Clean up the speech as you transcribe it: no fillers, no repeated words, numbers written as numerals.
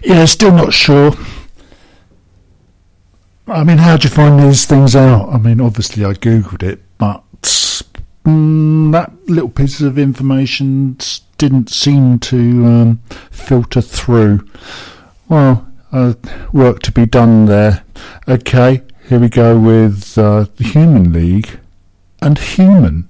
Yeah, still not sure. I mean, how do you find these things out? I mean, obviously I googled it, but that little piece of information didn't seem to filter through. Well, work to be done there. Okay, here we go with the Human League and Human.